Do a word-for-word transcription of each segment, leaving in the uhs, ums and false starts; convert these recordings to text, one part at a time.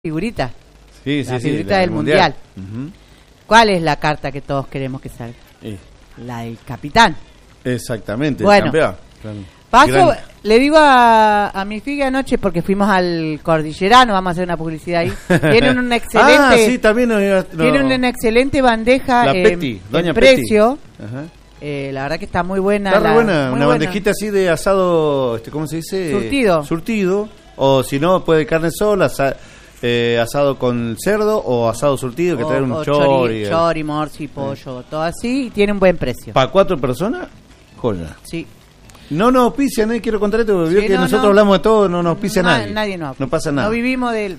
Figurita. Sí, sí, la sí, figurita la del mundial. mundial. Uh-huh. ¿Cuál es la carta que todos queremos que salga? Eh. La del capitán. Exactamente, bueno, campeón. Claro. Paso, Gran... le digo a, a mi figa anoche porque fuimos al Cordillerano, vamos a hacer una publicidad ahí. Tienen un excelente, ah, sí, también no, no. tienen una excelente bandeja la eh, Petty, Doña en precio. Ajá. Eh, la verdad que está muy buena. Está la, re buena, muy una buena. bandejita así de asado, este, ¿cómo se dice? Surtido. Surtido, o si no, puede carne sola, asa, eh, asado con cerdo o asado surtido, que o, trae un o chori. Chori, chori, morsi, pollo, todo así, y tiene un buen precio. ¿Para cuatro personas? Joya. Sí. No nos auspician, eh, quiero contar esto, porque sí, vio que no, nosotros no, hablamos de todo, no nos auspicia no, nadie. Nadie nos auspicia. No pasa nada. No vivimos del...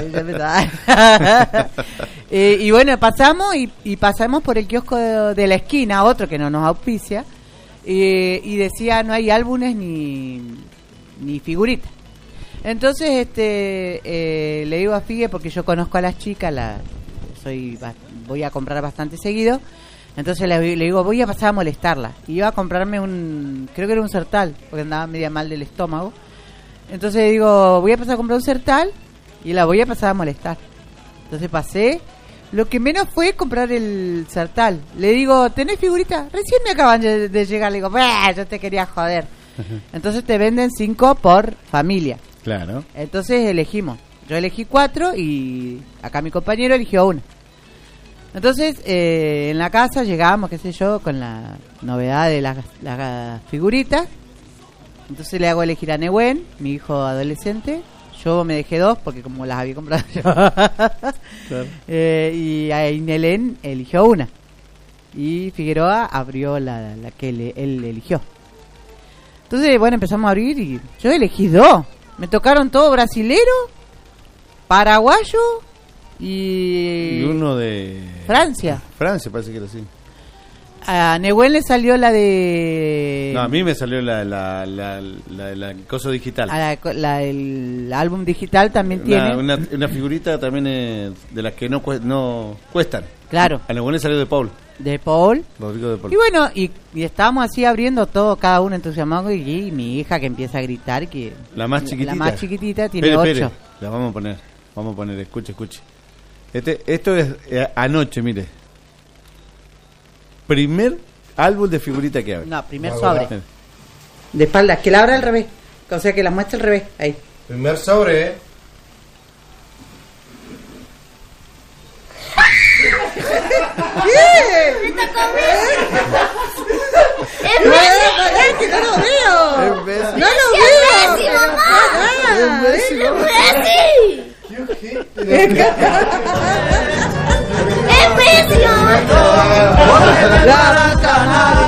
eh, y bueno, pasamos y, y pasamos por el kiosco de, de la esquina, otro que no nos auspicia, eh, y decía no hay álbumes ni, ni figuritas. Entonces este eh, le digo a Figue, porque yo conozco a las chicas, la, soy voy a comprar bastante seguido. Entonces le, le digo, voy a pasar a molestarla. Y iba a comprarme un, creo que era un Sertal, porque andaba media mal del estómago. Entonces le digo, voy a pasar a comprar un Sertal y la voy a pasar a molestar. Entonces pasé. Lo que menos fue comprar el Sertal. Le digo, ¿tenés figurita? Recién me acaban de, de llegar. Le digo, bah, yo te quería joder. Entonces te venden cinco por familia. Claro. Entonces elegimos. Yo elegí cuatro y acá mi compañero eligió una. Entonces, eh, en la casa llegamos, qué sé yo, con la novedad de las, las figuritas. Entonces le hago elegir a Nehuen, mi hijo adolescente. Yo me dejé dos, porque como las había comprado yo. Claro. eh, y a Inelén eligió una. Y Figueroa abrió la, la que él, él eligió. Entonces, bueno, empezamos a abrir y yo elegí dos. Me tocaron todo brasilero, paraguayo... Y... y uno de... Francia. Francia, parece que era así. A Nehuen le salió la de... No, a mí me salió la la la, la, la, la cosa digital. A la, la, el álbum digital también una, tiene... Una, una figurita también eh, de las que no, no cuestan. Claro. A Nehuen le salió de Paul. De Paul. Rodrigo de Paul. Y bueno, y, y estábamos así abriendo todo, cada uno entusiasmado. Y, y mi hija que empieza a gritar que... La más chiquitita. La más chiquitita tiene espere, ocho. Espere. La vamos a poner. Vamos a poner, escuche, escuche. Este, esto es eh, anoche, mire. Primer álbum de figurita que abre. No, primer sobre. Sí. De espaldas, que la abra al revés. O sea, que la muestre al revés. Ahí. Primer sobre, ¿eh? ¿Qué? ¡Me tocó a mí! ¡Es Messi! ¡Es que no lo veo! ¡Es Messi! ¡No lo veo! ¡Es Messi, mamá! ¡Es Messi! ¡Es Messi! ¡Es Messi, mamá! La Canarias.